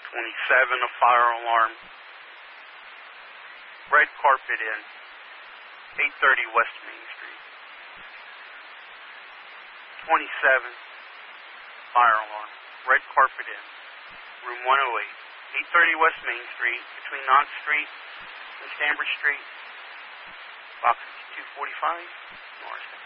27, a fire alarm. Red carpet in. 830 West Main Street. 27, fire alarm. Red carpet in. Room 108. 830 West Main Street, between Knox Street and Stanbridge Street. Box 245.